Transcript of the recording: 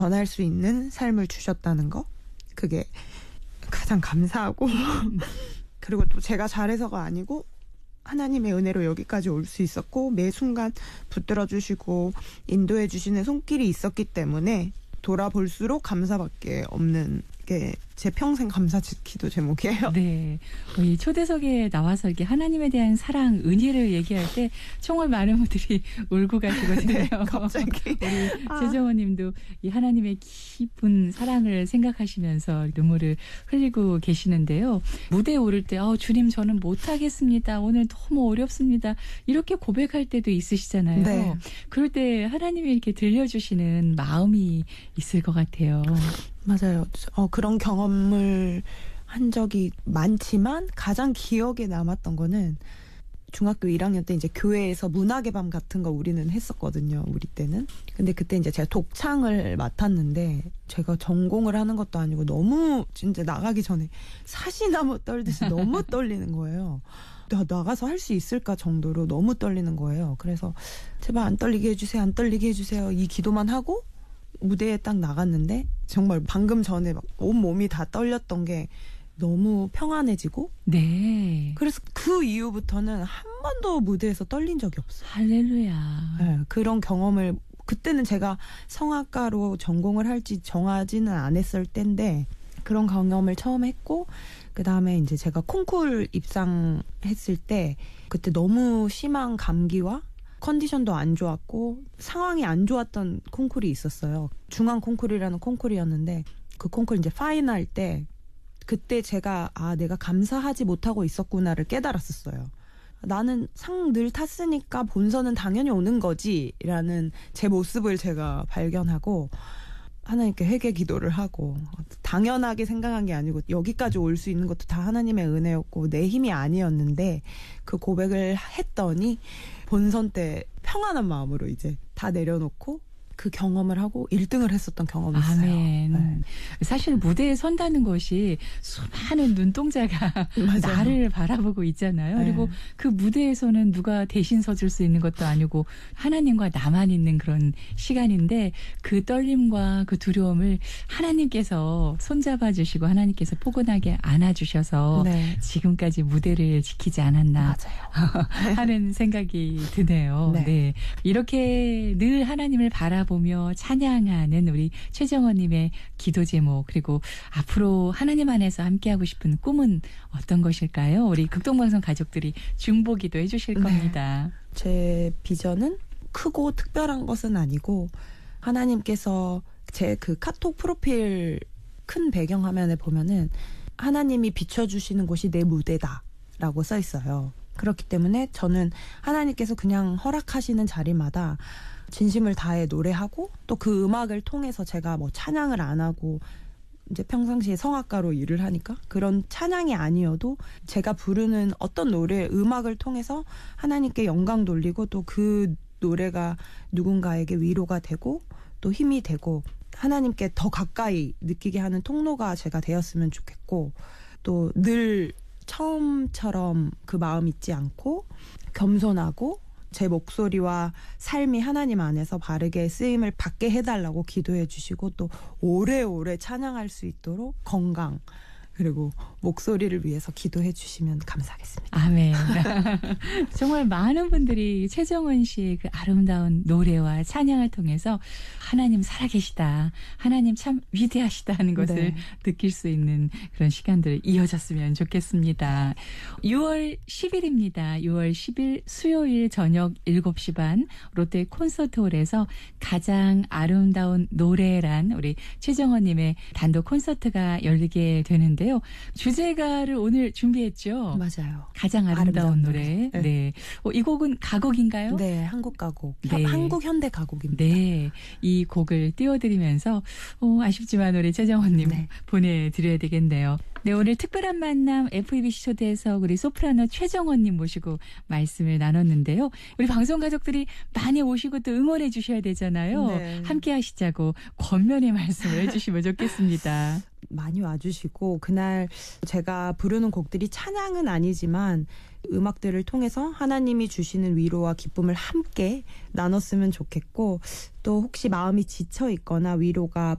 전할 수 있는 삶을 주셨다는 거, 그게 가장 감사하고 그리고 또 제가 잘해서가 아니고 하나님의 은혜로 여기까지 올 수 있었고 매 순간 붙들어 주시고 인도해 주시는 손길이 있었기 때문에 돌아볼수록 감사밖에 없는 게 제 평생 감사 기도 제목이에요. 네. 이 초대석에 나와서 이렇게 하나님에 대한 사랑, 은혜를 얘기할 때 정말 많은 분들이 울고 가시거든요. 네, 갑자기. 우리 최정원 님도 이 하나님의 깊은 사랑을 생각하시면서 눈물을 흘리고 계시는데요. 무대에 오를 때 주님 저는 못하겠습니다. 오늘 너무 어렵습니다. 이렇게 고백할 때도 있으시잖아요. 네. 그럴 때 하나님이 이렇게 들려주시는 마음이 있을 것 같아요. 맞아요. 그런 경험을 한 적이 많지만 가장 기억에 남았던 거는 중학교 1학년 때 이제 교회에서 문학의 밤 같은 거 우리는 했었거든요. 우리 때는. 근데 그때 이제 제가 독창을 맡았는데 제가 전공을 하는 것도 아니고 너무 진짜 나가기 전에 사시나무 떨듯이 너무 떨리는 거예요. 내가 나가서 할 수 있을까 정도로 너무 떨리는 거예요. 그래서 제발 안 떨리게 해주세요. 안 떨리게 해주세요. 이 기도만 하고 무대에 딱 나갔는데 정말 방금 전에 막 온몸이 다 떨렸던 게 너무 평안해지고 네. 그래서 그 이후부터는 한 번도 무대에서 떨린 적이 없어요. 할렐루야. 네, 그런 경험을 그때는 제가 성악가로 전공을 할지 정하지는 않았을 때인데 그런 경험을 처음 했고 그다음에 이제 제가 콩쿠르 입상했을 때 그때 너무 심한 감기와 컨디션도 안 좋았고 상황이 안 좋았던 콩쿠르이 있었어요. 중앙 콩쿠르라는 콩쿠르였는데 그 콩쿠르 이제 파이널 때 그때 제가 내가 감사하지 못하고 있었구나를 깨달았었어요. 나는 상 늘 탔으니까 본선은 당연히 오는 거지라는 제 모습을 제가 발견하고 하나님께 회개 기도를 하고 당연하게 생각한 게 아니고 여기까지 올 수 있는 것도 다 하나님의 은혜였고 내 힘이 아니었는데 그 고백을 했더니 본선 때 평안한 마음으로 이제 다 내려놓고 그 경험을 하고 1등을 했었던 경험이 있어요. 아멘. 네. 사실 무대에 선다는 것이 수많은 눈동자가 나를 바라보고 있잖아요. 네. 그리고 그 무대에서는 누가 대신 서줄 수 있는 것도 아니고 하나님과 나만 있는 그런 시간인데 그 떨림과 그 두려움을 하나님께서 손잡아 주시고 하나님께서 포근하게 안아주셔서 네. 지금까지 무대를 지키지 않았나 하는 생각이 드네요. 네. 네. 이렇게 늘 하나님을 바라보며 찬양하는 우리 최정원님의 기도 제목 그리고 앞으로 하나님 안에서 함께하고 싶은 꿈은 어떤 것일까요? 우리 극동방송 가족들이 중보기도 해주실 겁니다. 제 비전은 크고 특별한 것은 아니고 하나님께서 제 그 카톡 프로필 큰 배경화면에 보면은 하나님이 비춰주시는 곳이 내 무대다라고 써 있어요. 그렇기 때문에 저는 하나님께서 그냥 허락하시는 자리마다 진심을 다해 노래하고 또 그 음악을 통해서 제가 뭐 찬양을 안 하고 이제 평상시에 성악가로 일을 하니까 그런 찬양이 아니어도 제가 부르는 어떤 노래 음악을 통해서 하나님께 영광 돌리고 또 그 노래가 누군가에게 위로가 되고 또 힘이 되고 하나님께 더 가까이 느끼게 하는 통로가 제가 되었으면 좋겠고 또 늘 처음처럼 그 마음 잊지 않고 겸손하고 제 목소리와 삶이 하나님 안에서 바르게 쓰임을 받게 해달라고 기도해 주시고 또 오래오래 찬양할 수 있도록 건강 그리고 목소리를 위해서 기도해 주시면 감사하겠습니다. 아멘. 정말 많은 분들이 최정원 씨의 그 아름다운 노래와 찬양을 통해서 하나님 살아계시다. 하나님 참 위대하시다 하는 것을 네. 느낄 수 있는 그런 시간들이 이어졌으면 좋겠습니다. 6월 10일입니다. 6월 10일 수요일 저녁 7시 반 롯데 콘서트홀에서 가장 아름다운 노래란 우리 최정원님의 단독 콘서트가 열리게 되는데요. 주제가를 오늘 준비했죠. 맞아요. 가장 아름다운 노래. 네. 네. 이 곡은 가곡인가요? 네, 한국 가곡. 네. 한국 현대 가곡입니다. 네. 이 곡을 띄워드리면서 아쉽지만 우리 최정원님 네. 보내드려야 되겠네요. 네, 오늘 특별한 만남 FEBC 초대석 우리 소프라노 최정원님 모시고 말씀을 나눴는데요. 우리 방송 가족들이 많이 오시고 또 응원해 주셔야 되잖아요. 네. 함께 하시자고 권면의 말씀을 해주시면 좋겠습니다. 많이 와주시고 그날 제가 부르는 곡들이 찬양은 아니지만 음악들을 통해서 하나님이 주시는 위로와 기쁨을 함께 나눴으면 좋겠고 또 혹시 마음이 지쳐 있거나 위로가